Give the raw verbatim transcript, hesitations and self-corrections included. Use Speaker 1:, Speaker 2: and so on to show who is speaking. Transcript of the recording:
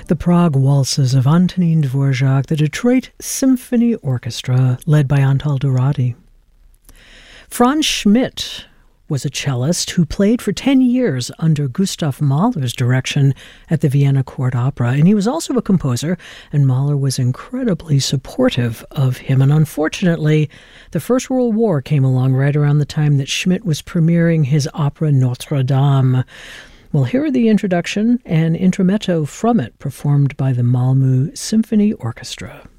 Speaker 1: The Prague Waltzes of Antonín Dvořák, the Detroit Symphony Orchestra, led by Antal Douradi. Franz Schmidt was a cellist who played for ten years under Gustav Mahler's direction at the Vienna Court Opera, and he was also a composer, and Mahler was incredibly supportive of him. And unfortunately, the First World War came along right around the time that Schmidt was premiering his opera Notre Dame. Well, here are the introduction and intermezzo from it, performed by the Malmö Symphony Orchestra.